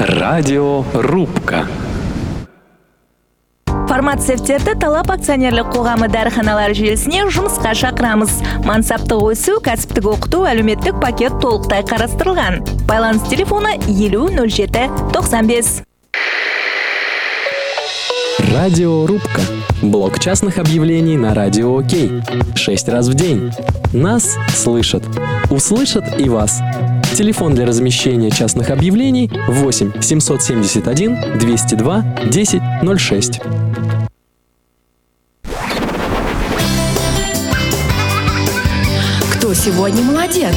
Радиорубка. Фармацевтерді талап акционерлік қоғамы дәріханалар желісіне жұмысқа шақырамыз. Мансаптық өсу, кәсіптік оқыту, әлеуметтік пакет толықтай қарастырылған. Байланыс телефоны 50 07 95. Радиорубка. Блок частных объявлений на Радио ОК. 6 раз в день. Нас слышат. Услышат и вас. Телефон для размещения частных объявлений 8 771 202 1006. Кто сегодня молодец?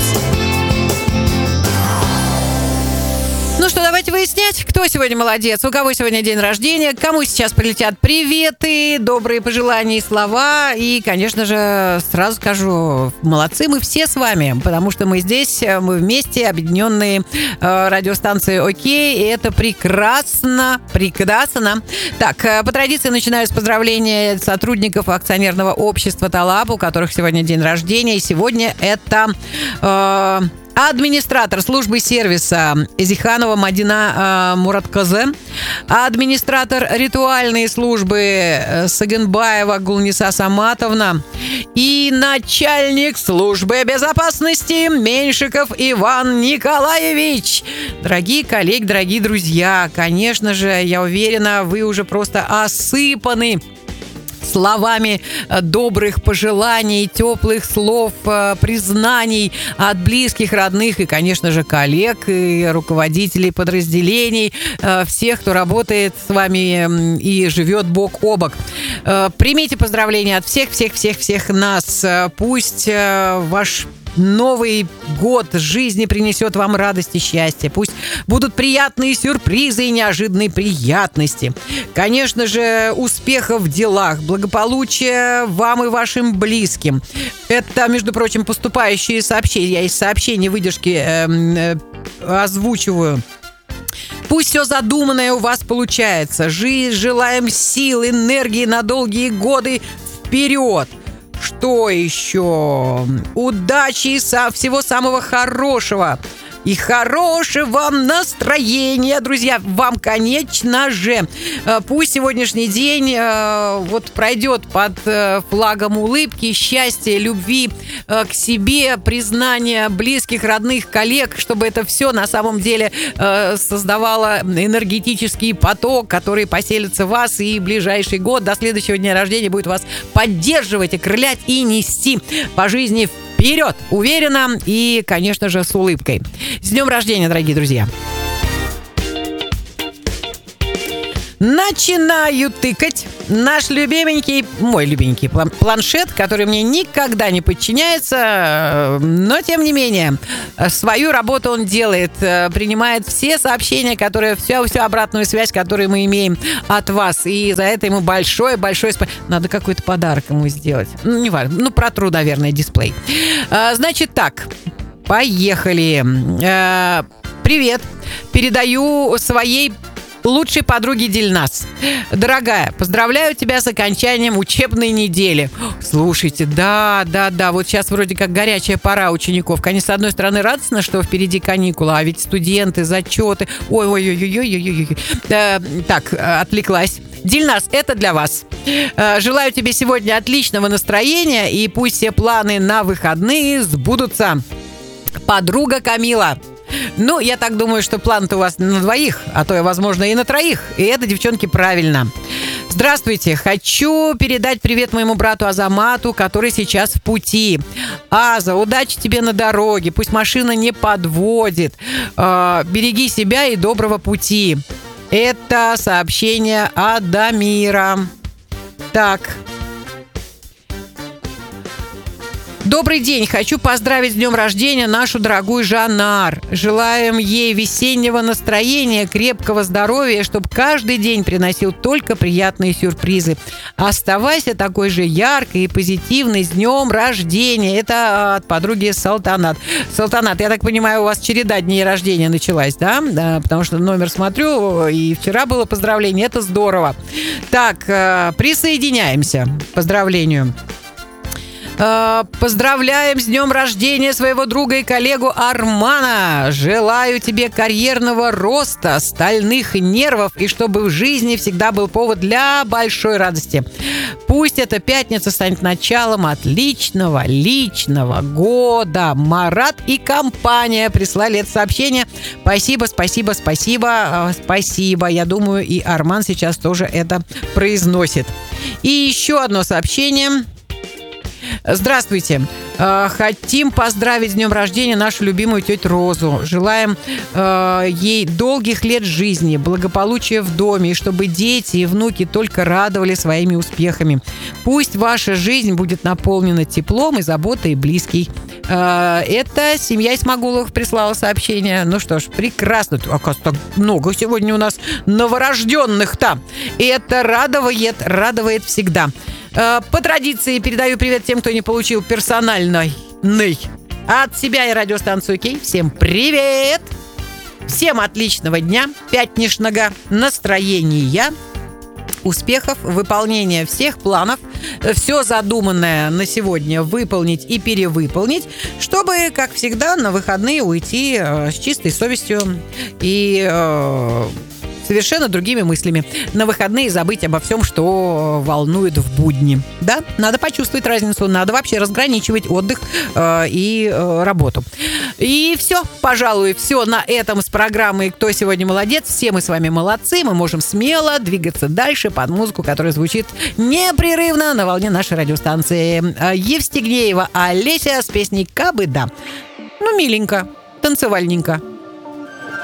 Ну что, давайте выяснять, кто сегодня молодец, у кого сегодня день рождения, кому сейчас прилетят приветы, добрые пожелания и слова. И, конечно же, сразу скажу, молодцы мы все с вами, потому что мы здесь, мы вместе, объединенные радиостанции ОК, и это прекрасно, прекрасно. Так, по традиции начинаю с поздравления сотрудников акционерного общества «Талап», у которых сегодня день рождения, и сегодня это... администратор службы сервиса Зиханова Мадина Муратказе, администратор ритуальной службы Сагенбаева Гулниса Саматовна и начальник службы безопасности Меньшиков Иван Николаевич. Дорогие коллеги, дорогие друзья, конечно же, я уверена, вы уже просто осыпаны словами добрых пожеланий, теплых слов, признаний от близких, родных и, конечно же, коллег и руководителей подразделений, всех, кто работает с вами и живет бок о бок. Примите поздравления от всех нас. Пусть ваш Новый год жизни принесет вам радость и счастье. Пусть будут приятные сюрпризы и неожиданные приятности. Конечно же, успехов в делах, благополучия вам и вашим близким. Это, между прочим, поступающие сообщения. Я из сообщений выдержки озвучиваю. Пусть все задуманное у вас получается. Желаем сил, энергии на долгие годы вперед. Что еще? Удачи и всего самого хорошего. И хорошего настроения, друзья, вам, конечно же. Пусть сегодняшний день вот пройдет под флагом улыбки, счастья, любви к себе, признания близких, родных, коллег, чтобы это все на самом деле создавало энергетический поток, который поселится в вас, и ближайший год до следующего дня рождения будет вас поддерживать, окрылять и нести по жизни вперед, уверенно и, конечно же, с улыбкой. С днем рождения, дорогие друзья! Начинаю тыкать наш мой любименький планшет, который мне никогда не подчиняется, но, тем не менее, свою работу он делает, принимает все сообщения, всю обратную связь, которую мы имеем от вас, и за это ему большое спасибо. Надо какой-то подарок ему сделать. Не важно, протру, наверное, дисплей. Значит так, поехали. Привет. Передаю своей лучшей подруге Дильназ. Дорогая, поздравляю тебя с окончанием учебной недели. Слушайте, да, вот сейчас вроде как горячая пора учеников. Конечно, с одной стороны, радостно, что впереди каникулы, а ведь студенты, зачеты. Ой. Так, отвлеклась. Дильназ, это для вас. Желаю тебе сегодня отличного настроения, и пусть все планы на выходные сбудутся. Подруга Камила. Ну, я так думаю, что план-то у вас на двоих, а то, возможно, и на троих. И это, девчонки, правильно. Здравствуйте. Хочу передать привет моему брату Азамату, который сейчас в пути. Аза, удачи тебе на дороге. Пусть машина не подводит. Береги себя и доброго пути. Это сообщение от Дамира. Так. Добрый день. Хочу поздравить с днем рождения нашу дорогую Жанар. Желаем ей весеннего настроения, крепкого здоровья, чтобы каждый день приносил только приятные сюрпризы. Оставайся такой же яркой и позитивной с днем рождения. Это от подруги Салтанат. Салтанат, я так понимаю, у вас череда дней рождения началась, да? Да, потому что номер смотрю, и вчера было поздравление. Это здорово. Так, присоединяемся к поздравлению. Поздравляем с днем рождения своего друга и коллегу Армана. Желаю тебе карьерного роста, стальных нервов и чтобы в жизни всегда был повод для большой радости. Пусть эта пятница станет началом отличного личного года. Марат и компания прислали это сообщение. Спасибо. Я думаю, и Арман сейчас тоже это произносит. И еще одно сообщение. Здравствуйте. Хотим поздравить с днем рождения нашу любимую тетю Розу. Желаем ей долгих лет жизни, благополучия в доме, и чтобы дети и внуки только радовали своими успехами. Пусть ваша жизнь будет наполнена теплом и заботой близких. Это семья Исмагуловых прислала сообщение. Ну что ж, прекрасно. Оказывается, так много сегодня у нас новорожденных-то. И это радует всегда. По традиции передаю привет тем, кто не получил персональный. От себя и радиостанцию Кей. Всем привет! Всем отличного дня, пятничного настроения, успехов, выполнения всех планов, все задуманное на сегодня выполнить и перевыполнить, чтобы, как всегда, на выходные уйти с чистой совестью и совершенно другими мыслями. На выходные забыть обо всем, что волнует в будни. Да, надо почувствовать разницу, надо вообще разграничивать отдых и работу. И все, пожалуй, все на этом с программой «Кто сегодня молодец?». Все мы с вами молодцы, мы можем смело двигаться дальше под музыку, которая звучит непрерывно на волне нашей радиостанции. Евстигнеева Олеся с песней «Кабы да». Ну, миленько, танцевальненько.